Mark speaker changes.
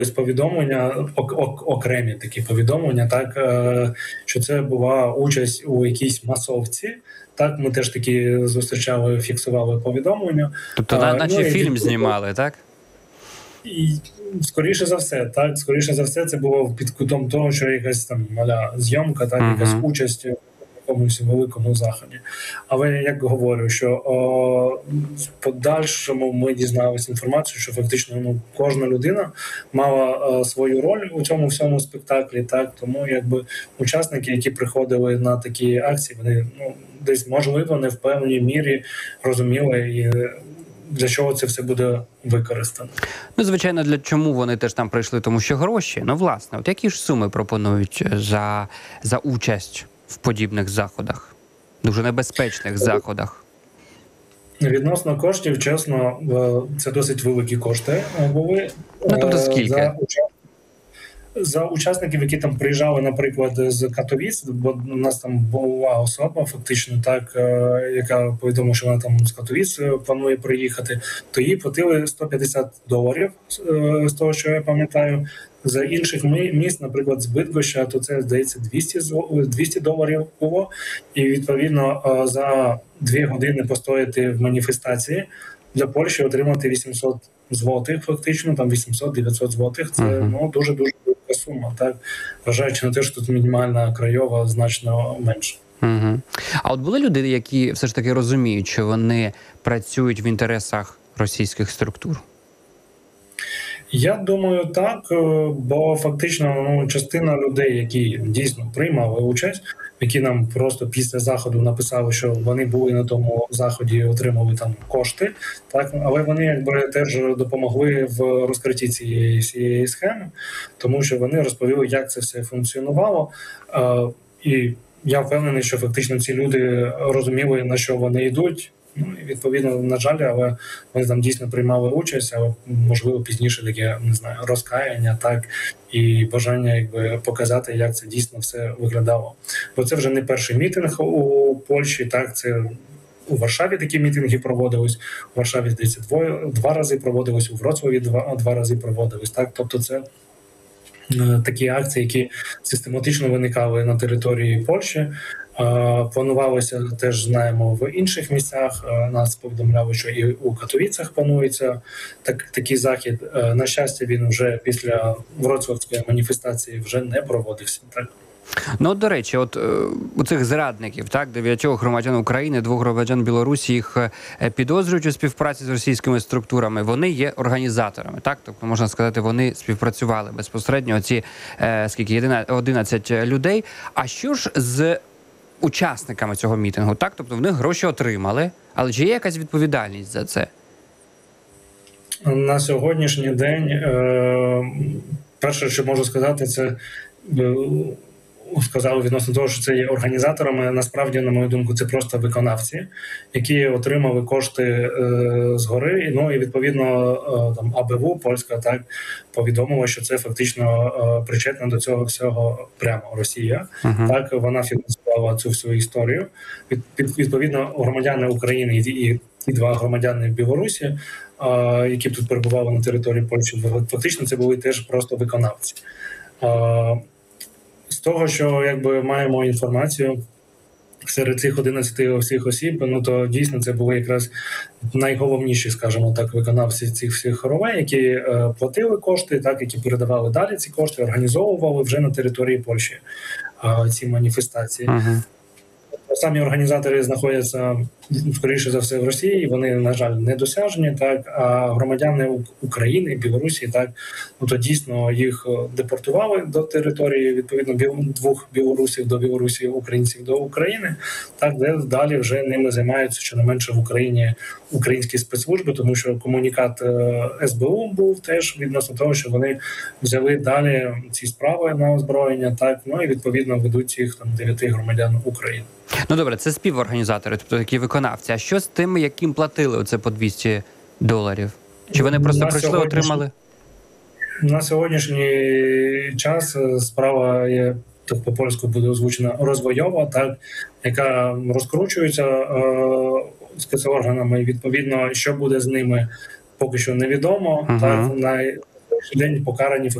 Speaker 1: повідомлення, окремі такі повідомлення, так, що це була участь у якійсь масовці. Так, ми теж такі зустрічали, фіксували повідомлення.
Speaker 2: Тобто, наче фільм знімали, так?
Speaker 1: І скоріше за все, так, скоріше за все, це було під кутом того, що якась там зйомка, так, якась участь в якомусь великому заході. Але я як говорю, що в подальшому ми дізналися інформацію, що фактично кожна людина мала свою роль у цьому всьому спектаклі, так, тому якби учасники, які приходили на такі акції, вони десь можливо не в певній мірі розуміли і для чого це все буде використано.
Speaker 2: Ну, звичайно, для чому вони теж там прийшли? Тому що гроші. Ну, власне, от які ж суми пропонують за участь в подібних заходах? Дуже небезпечних заходах.
Speaker 1: Відносно коштів, чесно, це досить великі кошти були.
Speaker 2: Ну, тобто скільки?
Speaker 1: За учасників, які там приїжджали, наприклад, з Катовіц, бо у нас там була особа, фактично, так, яка повідомила, що вона там з Катовіц планує приїхати, то їй платили $150, з того, що я пам'ятаю. За інших міст, наприклад, з Бидгоща, то це, здається, $200 було. І, відповідно, за 2 години постояти в маніфестації для Польщі отримати 800 злотих, фактично, там 800-900 злотих. Це дуже-дуже велика сума, так? Вважаючи на те, що тут мінімальна краєва значно менше.
Speaker 2: А от були люди, які все ж таки розуміють, що вони працюють в інтересах російських структур?
Speaker 1: Я думаю, так, бо фактично частина людей, які дійсно приймали участь, які нам просто після заходу написали, що вони були на тому заході і отримали там кошти, так, але вони якби теж допомогли в розкритті цієї схеми, тому що вони розповіли, як це все функціонувало, і я впевнений, що фактично ці люди розуміли, на що вони йдуть. Ну, і відповідно, на жаль, але вони там дійсно приймали участь, але можливо пізніше таке, не знаю, розкаяння, так, і бажання якби показати, як це дійсно все виглядало. Бо це вже не перший мітинг у Польщі, так, це у Варшаві такі мітинги проводились, у Варшаві, здається, 2 рази проводились, у Вроцлаві 2 рази проводились, так, тобто це такі акції, які систематично виникали на території Польщі. Планувалося, теж знаємо, в інших місцях. Нас повідомляли, що і у Катовіцях планується такий захід. На щастя, він вже після Вроцлавської маніфестації вже не проводився. Так?
Speaker 2: Ну, до речі, от у цих зрадників, так, 9 громадян України, 2 громадян Білорусі, їх підозрюють у співпраці з російськими структурами. Вони є організаторами, так? Тобто, можна сказати, вони співпрацювали безпосередньо, ці 11 людей. А що ж з учасниками цього мітингу, так? Тобто в них гроші отримали, але чи є якась відповідальність за це?
Speaker 1: На сьогоднішній день перше, що можу сказати, це сказали відносно того, що це є організаторами. Насправді, на мою думку, це просто виконавці, які отримали кошти згори. Ну і відповідно там АБВ польська так повідомила, що це фактично причетна до цього всього прямо Росія. Так вона фінансувала цю всю історію. Відповідно, громадяни України і ті 2 громадяни Білорусі, які тут перебували на території Польщі, фактично це були теж просто виконавці. З того, що якби маємо інформацію серед цих 11 всіх осіб, ну то дійсно це були якраз найголовніші, скажімо так, виконавці цих всіх хоровей, які платили кошти, так, які передавали далі ці кошти, організовували вже на території Польщі ці маніфестації. Самі організатори знаходяться, скоріше за все, в Росії, вони, на жаль, недосяжні, так, а громадяни України, Білорусі, так, ну, то дійсно їх депортували до території, відповідно, 2 білорусів до Білорусі, українців до України, так, де далі вже ними займаються, щонайменше в Україні, українські спецслужби, тому що комунікат СБУ був теж відносно того, що вони взяли далі ці справи на озброєння, так, ну і відповідно ведуть цих там 9 громадян України.
Speaker 2: Ну добре, це співорганізатори, тобто такі виконавці. А що з тими, яким платили оце по $200? Чи вони просто прийшли, отримали?
Speaker 1: На сьогоднішній час справа є, так по-польську буде озвучена, розвойова, так, яка розкручується спецорганами. І відповідно, що буде з ними, поки що невідомо. Так, сьогоднішній день покарані